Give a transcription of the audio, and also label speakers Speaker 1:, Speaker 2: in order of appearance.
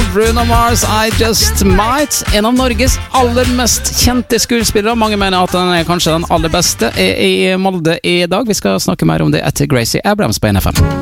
Speaker 1: Bruno Mars, I Just Might. En av Norges aller mest kjente skuespillere. Mange mener at han kanskje den aller beste. Er i Molde i dag. Vi skal snakke mer om det etter Gracie Abrams på NFM.